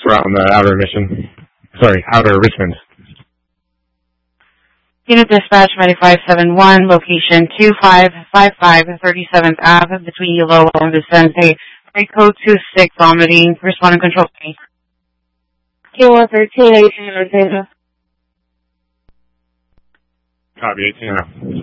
around the outer mission. Sorry, outer Richmond. Unit Dispatch, Medic 571, location 2555 37th Ave, between Yolo and Vicente. Break code 26, vomiting. Responding control. Kilo 13, 18, Copy, 18.